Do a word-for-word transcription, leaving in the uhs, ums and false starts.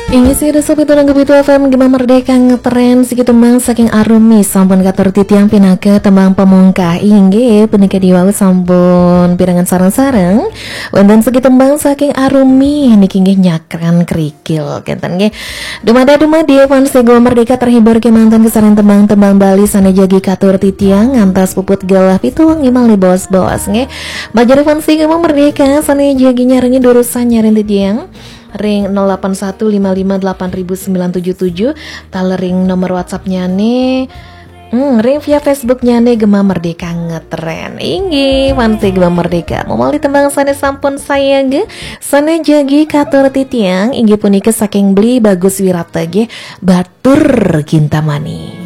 Ini sih ada sopi turang kebitu F M Gema Merdeka ngetren segitu mang saking arumi sampun katur titiang pinake tembang pemungkah ingge penikah diwau sampun pirangan sarang-sarang wonten segitu tembang saking arumi niki nggih nyakran kerikil kenten nggih dumada dumadi fans Gema Merdeka terhibur ke mantan kesaran tembang-tembang Bali sana jagi katur titiang ngantas puput galah pituang imal bos-bos nggih bajare fans Gema Merdeka sana jagi nyarengi durusan nyarin titiang ring nol delapan satu lima lima delapan sembilan tujuh tujuh talering nomor WhatsAppnya nih hmm, ring via Facebooknya nih Gema Merdeka ngetren inggi fansi Gema Merdeka mau mali tembang sana sampun saya ge sana jagi katur titiang inggi punika saking beli bagus wirata ge batur kintamani.